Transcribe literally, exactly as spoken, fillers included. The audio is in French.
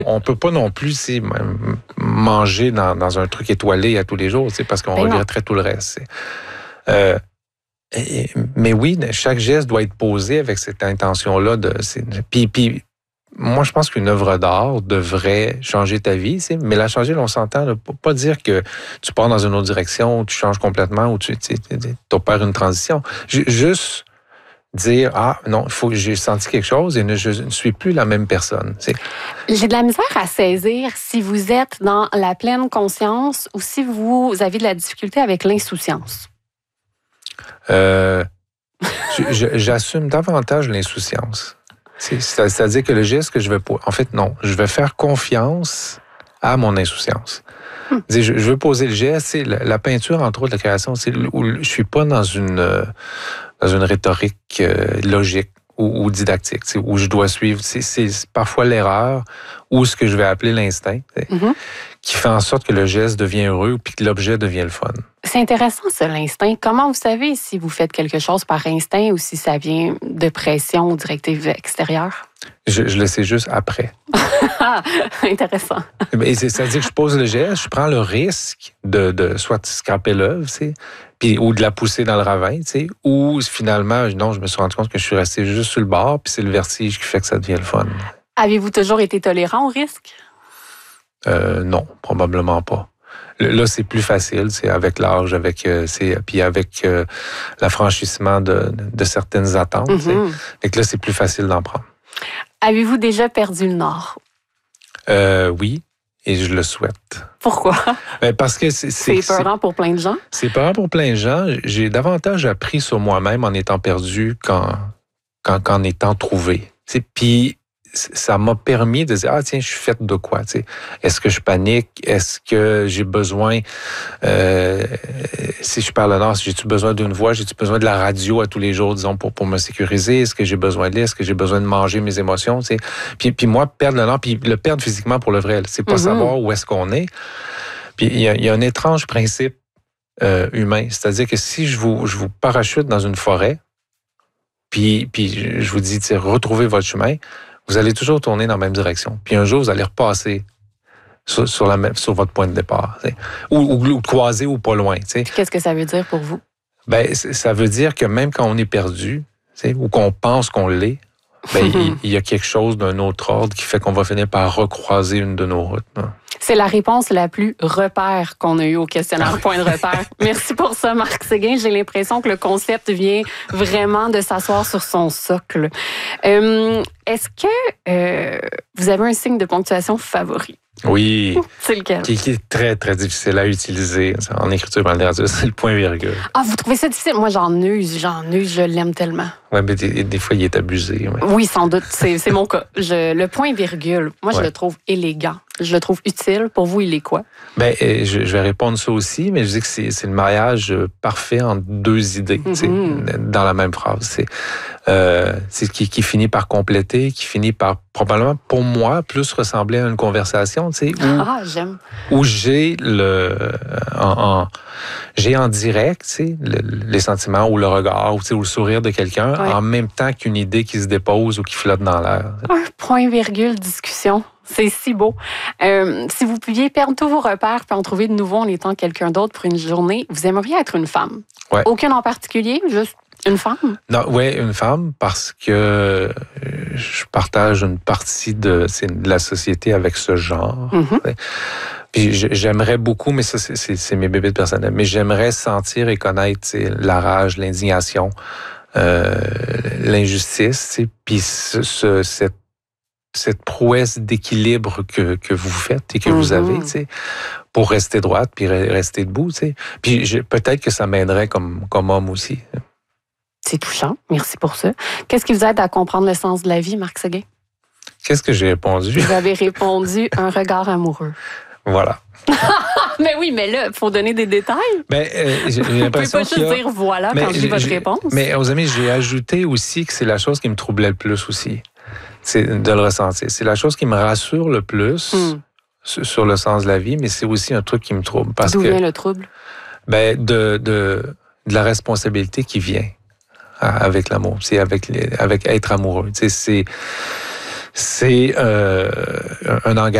On peut pas non plus c'est, manger dans, dans un truc étoilé à tous les jours, c'est parce qu'on ben regretterait tout le reste. Euh, et, mais oui, chaque geste doit être posé avec cette intention-là. De, c'est, puis, puis, moi, je pense qu'une œuvre d'art devrait changer ta vie, c'est, mais la changer, là, on s'entend, là, pas dire que tu pars dans une autre direction, tu changes complètement, ou tu, tu, tu opères une transition. Juste dire, ah non, il faut que j'ai senti quelque chose et ne, je ne suis plus la même personne. C'est... J'ai de la misère à saisir si vous êtes dans la pleine conscience ou si vous avez de la difficulté avec l'insouciance. Euh, je, j'assume davantage l'insouciance. C'est, c'est-à-dire que le geste que je vais... En fait, non, je vais faire confiance à mon insouciance. Hmm. Je, je veux poser le geste. C'est la, la peinture, entre autres, la création, c'est où je suis pas dans une... dans une rhétorique euh, logique ou, ou didactique, où je dois suivre. C'est, c'est parfois l'erreur ou ce que je vais appeler l'instinct, mm-hmm. qui fait en sorte que le geste devient heureux puis que l'objet devient le fun. C'est intéressant, ça, l'instinct. Comment vous savez si vous faites quelque chose par instinct ou si ça vient de pression ou directive extérieure? Je, je le sais juste après. Intéressant. Et c'est, c'est-à-dire que je pose le geste, je prends le risque de, de soit scraper l'œuvre, c'est Puis, ou de la pousser dans le ravin, tu sais, ou finalement, non, je me suis rendu compte que je suis resté juste sur le bord, puis c'est le vertige qui fait que ça devient le fun. Avez-vous toujours été tolérant au risque? Euh, non, probablement pas. Là, c'est plus facile, c'est avec l'âge, avec, euh, c'est, puis avec euh, l'affranchissement de, de certaines attentes. Mm-hmm. Et que là, c'est plus facile d'en prendre. Avez-vous déjà perdu le nord? Euh, oui. Et je le souhaite. Pourquoi? Ben parce que c'est, c'est, c'est peurant pour plein de gens? C'est peurant pour plein de gens. J'ai davantage appris sur moi-même en étant perdu qu'en, qu'en, qu'en étant trouvé. T'sais, puis ça m'a permis de dire, ah tiens, je suis faite de quoi? T'sais? Est-ce que je panique? Est-ce que j'ai besoin, euh, si je parle le nord, j'ai-tu besoin d'une voix? J'ai-tu besoin de la radio à tous les jours, disons, pour, pour me sécuriser? Est-ce que j'ai besoin de lire? Est-ce que j'ai besoin de manger mes émotions? T'sais? Puis, puis moi, perdre le nord, puis le perdre physiquement pour le vrai, c'est pas mm-hmm. savoir où est-ce qu'on est. Puis il y a, il y a un étrange principe euh, humain, c'est-à-dire que si je vous, je vous parachute dans une forêt, puis, puis je vous dis, retrouvez votre chemin, vous allez toujours tourner dans la même direction. Puis un jour, vous allez repasser sur, sur, la même, sur votre point de départ. Ou, ou, ou croiser ou pas loin. T'sais. Puis qu'est-ce que ça veut dire pour vous? Ben, ça veut dire que même quand on est perdu, ou qu'on pense qu'on l'est, ben, il, il y a quelque chose d'un autre ordre qui fait qu'on va finir par recroiser une de nos routes. Hein. C'est la réponse la plus repère qu'on a eue au questionnaire Point de repère. Merci pour ça, Marc Séguin. J'ai l'impression que le concept vient vraiment de s'asseoir sur son socle. Euh, est-ce que euh, vous avez un signe de ponctuation favori? Oui. C'est lequel? Qui, qui est très, très difficile à utiliser en écriture en littérature, c'est le point-virgule. Ah, vous trouvez ça difficile? Moi, j'en use, j'en use, je l'aime tellement. Oui, mais des, des fois, il est abusé. Ouais. Oui, sans doute, c'est, c'est mon cas. Je, le point-virgule, moi, ouais. je le trouve élégant. Je le trouve utile. Pour vous, il est quoi? Bien, je, je vais répondre ça aussi, mais je dis que c'est, c'est le mariage parfait entre deux idées, mm-hmm. dans la même phrase. C'est, euh, c'est qui, qui finit par compléter, qui finit par, probablement, pour moi, plus ressembler à une conversation, tu sais, où, ah, j'aime. où j'ai le, en, en, j'ai en direct, tu sais, le, les sentiments ou le regard, ou, tu sais, ou le sourire de quelqu'un, ouais. en même temps qu'une idée qui se dépose ou qui flotte dans l'air. Un point-virgule discussion. C'est si beau. Euh, si vous pouviez perdre tous vos repères puis en trouver de nouveaux en étant quelqu'un d'autre pour une journée, vous aimeriez être une femme? Ouais. Aucune en particulier, juste une femme? Non, oui, une femme, parce que je partage une partie de, c'est de la société avec ce genre. Mm-hmm. Puis j'aimerais beaucoup, mais ça, c'est, c'est, c'est mes bébés personnels, mais j'aimerais sentir et connaître la rage, l'indignation, euh, l'injustice, puis ce, ce, cette cette prouesse d'équilibre que, que vous faites et que mm-hmm. vous avez, tu sais, pour rester droite puis rester debout, tu sais. Puis je, peut-être que ça m'aiderait comme, comme homme aussi. C'est touchant. Merci pour ça. Qu'est-ce qui vous aide à comprendre le sens de la vie, Marc Séguin? Qu'est-ce que j'ai répondu? Vous avez répondu un regard amoureux. Voilà. Mais oui, mais là, il faut donner des détails. Ben, euh, j'ai l'impression Vous pouvez pas juste dire voilà mais quand je dis votre réponse. Mais aux amis, j'ai ajouté aussi que c'est la chose qui me troublait le plus aussi. C'est de le ressentir. C'est la chose qui me rassure le plus mm. sur le sens de la vie, mais c'est aussi un truc qui me trouble. Parce D'où que, vient le trouble? Ben, de, de, de la responsabilité qui vient avec l'amour. C'est avec, les, avec être amoureux. C'est, c'est euh, un engagement